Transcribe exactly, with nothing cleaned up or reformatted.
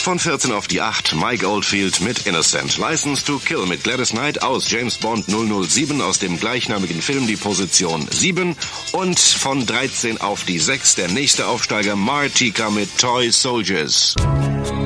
Von vierzehn auf die acht, Mike Oldfield mit Innocent. License to Kill mit Gladys Knight aus James Bond null null sieben aus dem gleichnamigen Film, die Position sieben. Und von dreizehn auf die sechs, der nächste Aufsteiger, Martika mit Toy Soldiers.